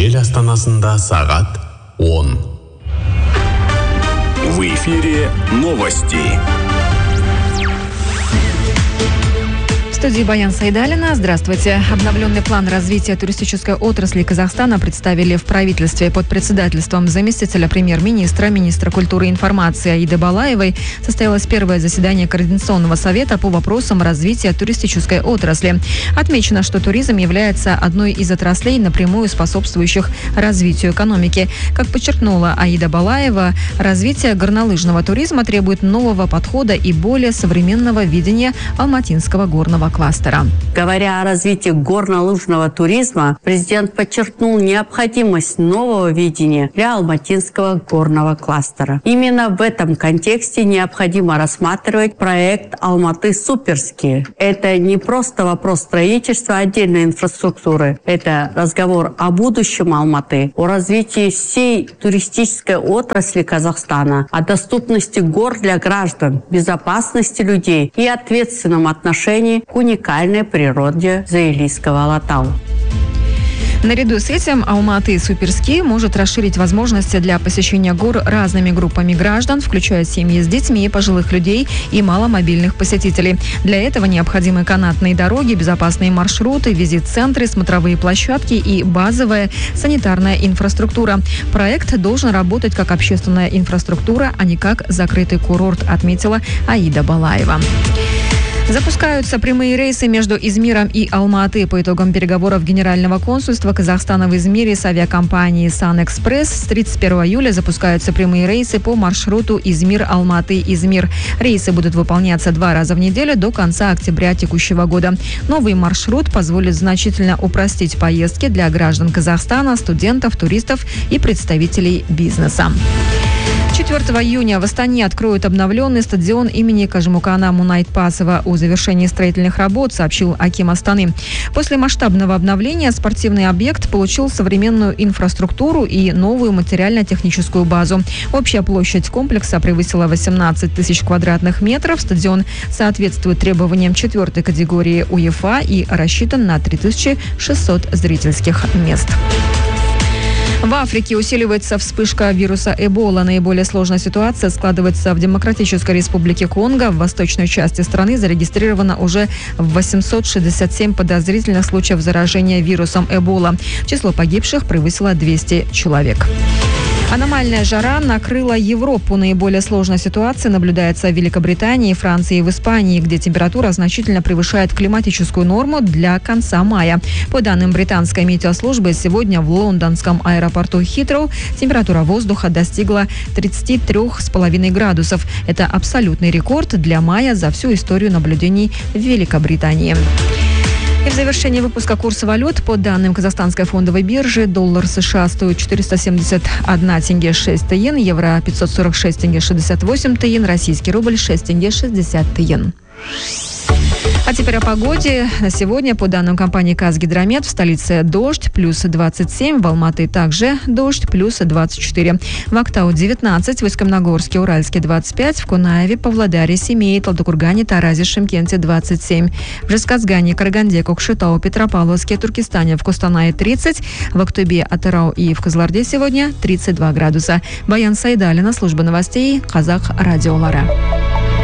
ел астанасында сағат 10. В эфире новости. В студии Баян Сайдалина. Здравствуйте. Обновленный план развития туристической отрасли Казахстана представили в правительстве под председательством заместителя премьер-министра, министра культуры и информации Аиды Балаевой. Состоялось первое заседание Координационного совета по вопросам развития туристической отрасли. Отмечено, что туризм является одной из отраслей, напрямую способствующих развитию экономики. Как подчеркнула Аида Балаева, развитие горнолыжного туризма требует нового подхода и более современного видения алматинского горного кластера. Говоря о развитии горнолыжного туризма, президент подчеркнул необходимость нового видения для алматинского горного кластера. Именно в этом контексте необходимо рассматривать проект «Алматы Суперски». Это не просто вопрос строительства отдельной инфраструктуры. Это разговор о будущем Алматы, о развитии всей туристической отрасли Казахстана, о доступности гор для граждан, безопасности людей и ответственном отношении к уникальной природе Заилийского Алатау. Наряду с этим Алматы Суперски может расширить возможности для посещения гор разными группами граждан, включая семьи с детьми, пожилых людей и маломобильных посетителей. Для этого необходимы канатные дороги, безопасные маршруты, визит-центры, смотровые площадки и базовая санитарная инфраструктура. Проект должен работать как общественная инфраструктура, а не как закрытый курорт, отметила Аида Балаева. Запускаются прямые рейсы между Измиром и Алматы. По итогам переговоров Генерального консульства Казахстана в Измире с авиакомпанией «Сан-Экспресс» с 31 июля запускаются прямые рейсы по маршруту Измир-Алматы-Измир. Рейсы будут выполняться 2 раза в неделю до конца октября текущего года. Новый маршрут позволит значительно упростить поездки для граждан Казахстана, студентов, туристов и представителей бизнеса. 4 июня в Астане откроют обновленный стадион имени Кажимукана Мунайтпасова. О завершении строительных работ сообщил аким Астаны. После масштабного обновления спортивный объект получил современную инфраструктуру и новую материально-техническую базу. Общая площадь комплекса превысила 18 тысяч квадратных метров. Стадион соответствует требованиям 4-й категории УЕФА и рассчитан на 3600 зрительских мест. В Африке усиливается вспышка вируса Эбола. Наиболее сложная ситуация складывается в Демократической Республике Конго. В восточной части страны зарегистрировано уже 867 подозрительных случаев заражения вирусом Эбола. Число погибших превысило 200 человек. Аномальная жара накрыла Европу. Наиболее сложная ситуация наблюдается в Великобритании, Франции и в Испании, где температура значительно превышает климатическую норму для конца мая. По данным британской метеослужбы, сегодня в лондонском аэропорту Хитроу температура воздуха достигла 33,5 градусов. Это абсолютный рекорд для мая за всю историю наблюдений в Великобритании. И в завершении выпуска курса валют. По данным Казахстанской фондовой биржи, доллар США стоит 471 тенге 6 тиен, евро 546 тенге 68 тиен, российский рубль 6 тенге 60 тиен. А теперь о погоде. На сегодня, по данным компании «Казгидромет», в столице дождь, плюс 27, в Алматы также дождь, плюс 24. В Актау 19, в Усть-Камногорске, Уральске 25, в Кунаеве, Павлодаре, Семее, Талдыкургане, Таразе, Шымкенте 27. В Жезказгане, Караганде, Кокшетау, Петропавловске, Туркестане, в Кустанае 30, в Актубе, Атырау и в Кызылорде сегодня 32 градуса. Баян Сайдалина, служба новостей, Казах радиолары.